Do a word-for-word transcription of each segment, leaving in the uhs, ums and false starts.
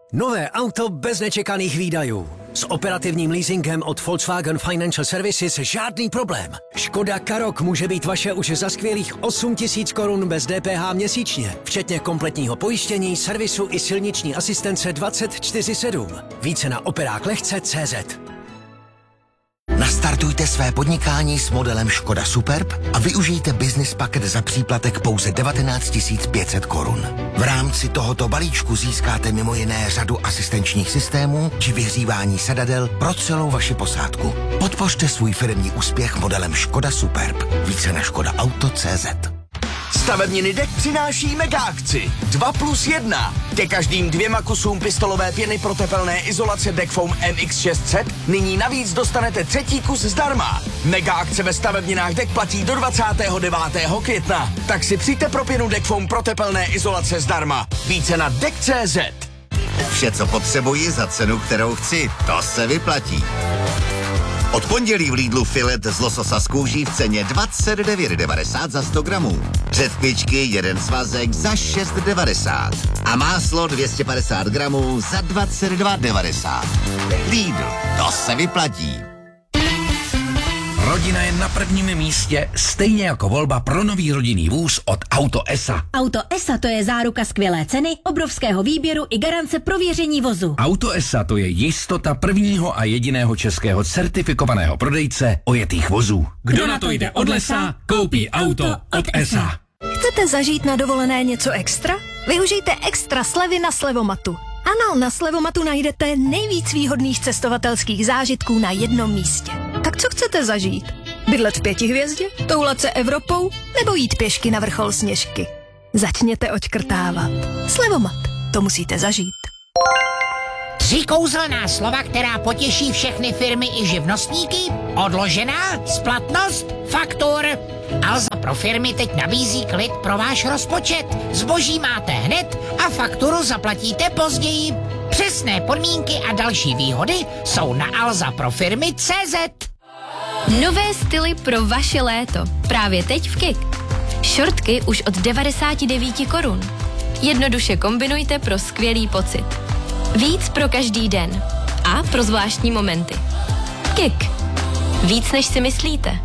Nové auto bez nečekaných výdajů. S operativním leasingem od Volkswagen Financial Services žádný problém. Škoda Karoq může být vaše už za skvělých osm tisíc korun bez D P H měsíčně, včetně kompletního pojištění, servisu i silniční asistence dvacet čtyři sedm. Více na operák lehce tečka cé zet. Nastartujte své podnikání s modelem Škoda Superb a využijte business paket za příplatek pouze devatenáct tisíc pět set korun. V rámci tohoto balíčku získáte mimo jiné řadu asistenčních systémů či vyhřívání sedadel pro celou vaši posádku. Podpořte svůj firemní úspěch modelem Škoda Superb. Více na škoda auto tečka cé zet. Stavebniny D E K přináší mega akci dva plus jedna. Ke každým dvěma kusům pistolové pěny pro tepelné izolace D E K Foam M X šest set nyní navíc dostanete třetí kus zdarma. Mega akce ve stavebninách D E K platí do dvacátého devátého května. Tak si přijďte pro pěnu D E K Foam pro tepelné izolace zdarma. Více na D E K tečka cé zet. Vše, co potřebuji za cenu, kterou chci, to se vyplatí. Od pondělí v Lidlu filet z lososa z kůží v ceně dvacet devět devadesát za sto gramů. Řetkvičky jeden svazek za šest devadesát. A máslo dvě stě padesát gramů za dvacet dva devadesát. Lidl, to se vyplatí. Rodina je na prvním místě, stejně jako volba pro nový rodinný vůz od Auto E S A. Auto E S A to je záruka skvělé ceny, obrovského výběru i garance prověření vozu. Auto E S A to je jistota prvního a jediného českého certifikovaného prodejce ojetých vozů. Kdo na to jde od lesa, koupí auto od E S A. Chcete zažít na dovolené něco extra? Využijte extra slevy na Slevomatu. Ano, na Slevomatu najdete nejvíc výhodných cestovatelských zážitků na jednom místě. Tak co chcete zažít? Bydlet v pěti hvězdě? Toulat se Evropou? Nebo jít pěšky na vrchol Sněžky? Začněte odškrtávat. Slevomat. To musíte zažít. Tři kouzelná slova, která potěší všechny firmy i živnostníky? Odložená, splatnost, faktur. Alza pro firmy teď nabízí klid pro váš rozpočet. Zboží máte hned a fakturu zaplatíte později. Přesné podmínky a další výhody jsou na alza pro firmy tečka cé zet. Nové styly pro vaše léto. Právě teď v Kik. Šortky už od devadesát devět korun. Jednoduše kombinujte pro skvělý pocit. Víc pro každý den. A pro zvláštní momenty. Kik. Víc než si myslíte.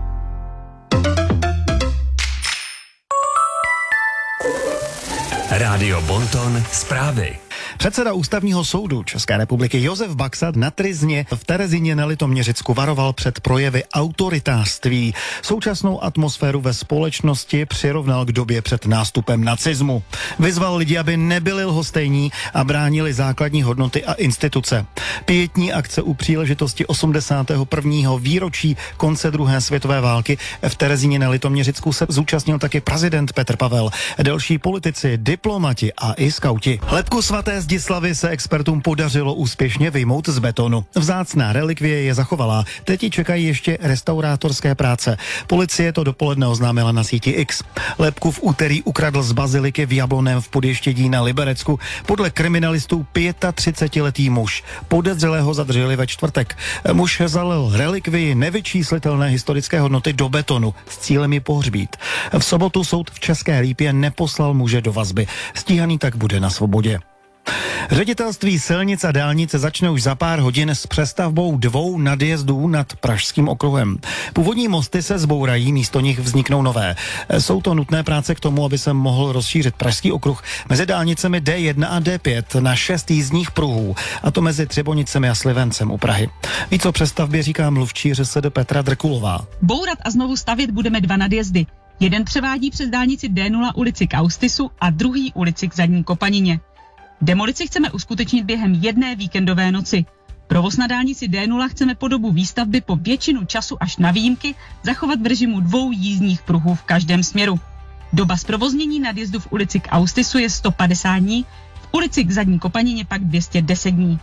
Rádio Bonton zprávy. Předseda Ústavního soudu České republiky Josef Baxa na Tryzně v Terezíně na Litoměřicku varoval před projevy autoritářství. Současnou atmosféru ve společnosti přirovnal k době před nástupem nacismu. Vyzval lidi, aby nebyli lhostejní a bránili základní hodnoty a instituce. Pietní akce u příležitosti osmdesátého prvního výročí konce druhé světové války v Terezíně na Litoměřicku se zúčastnil taky prezident Petr Pavel, další politici, diplomati a i skauti. Lebku svaté Zdislavy se expertům podařilo úspěšně vyjmout z betonu. Vzácná relikvie je zachovalá. Teď ji čekají ještě restaurátorské práce. Policie to dopoledne oznámila na síti X. Lebku v úterý ukradl z baziliky v Jablonném v Podještědí na Liberecku podle kriminalistů třicetiletý muž. Podezřelého zadrželi ve čtvrtek. Muž zalil relikvii nevyčíslitelné historické hodnoty do betonu s cílem ji pohřbít. V sobotu soud v České Lípě neposlal muže do vazby. Stíhaný tak bude na svobodě. Ředitelství silnic a dálnic začne už za pár hodin s přestavbou dvou nadjezdů nad Pražským okruhem. Původní mosty se zbourají, místo nich vzniknou nové. Jsou to nutné práce k tomu, aby se mohl rozšířit Pražský okruh mezi dálnicemi D jedna a D pět na šest jízdních pruhů, a to mezi Třebonicemi a Slivencem u Prahy. Víc o přestavbě říká mluvčí ŘSD Petra Drkulová. Bourat a znovu stavět budeme dva nadjezdy. Jeden převádí přes dálnici D nula ulici k Austisu a druhý ulici k Zadní Kopanině. Demolici chceme uskutečnit během jedné víkendové noci. Provoz na dálnici D nula chceme po dobu výstavby po většinu času až na výjimky zachovat v režimu dvou jízdních pruhů v každém směru. Doba zprovoznění nadjezdu v ulici k Austisu je sto padesát dní, v ulici k Zadní Kopanině pak dvě stě deset dní.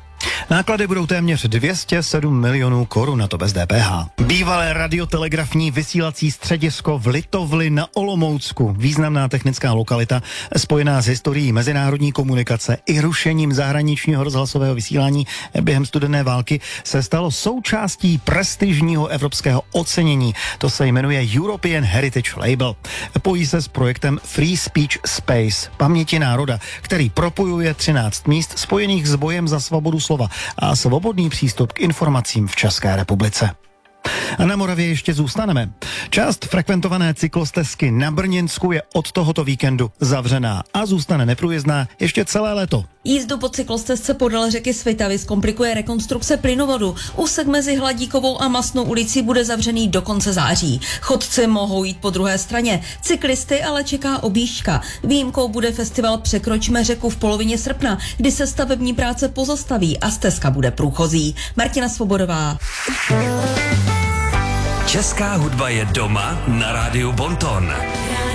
Náklady budou téměř dvě stě sedm milionů korun, na to bez D P H. Bývalé radiotelegrafní vysílací středisko v Litovli na Olomoucku, významná technická lokalita spojená s historií mezinárodní komunikace i rušením zahraničního rozhlasového vysílání během studené války, se stalo součástí prestižního evropského ocenění. To se jmenuje European Heritage Label. Pojí se s projektem Free Speech Space, paměti národa, který propojuje třináct míst spojených s bojem za svobodu slova a svobodný přístup k informacím v České republice. A na Moravě ještě zůstaneme. Část frekventované cyklostezky na Brněnsku je od tohoto víkendu zavřená a zůstane neprůjezdná ještě celé léto. Jízdu po cyklostezce podél řeky Svitavy zkomplikuje rekonstrukce plynovodu. Úsek mezi Hladíkovou a Masnou ulicí bude zavřený do konce září. Chodci mohou jít po druhé straně. Cyklisty ale čeká objížďka. Výjimkou bude festival Překročme řeku v polovině srpna, kdy se stavební práce pozastaví a stezka bude průchozí. Martina Svobodová. Česká hudba je doma na rádiu Bonton.